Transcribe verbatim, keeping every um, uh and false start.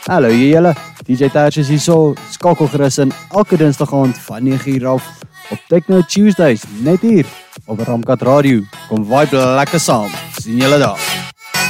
Hallo julle, D J Tersh is hier so, skakel gerus in elke dinsdag aand van nege uur af op Techno Tuesdays, net hier op Ramkat Radio. Kom vibe lekker saam, sien julle daar.